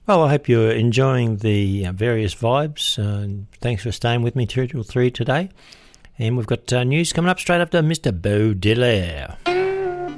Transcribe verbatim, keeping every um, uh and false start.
Well, I hope you're enjoying the uh, various vibes. Uh, thanks for staying with me till three today. And we've got uh, news coming up straight after Mister Bo Delaire.